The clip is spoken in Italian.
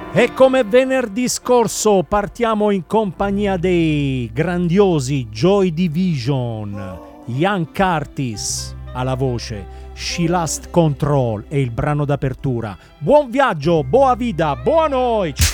E come venerdì scorso partiamo in compagnia dei grandiosi Joy Division, Ian Curtis alla voce, She Lost Control è il brano d'apertura. Buon viaggio, boa vida, boa noite!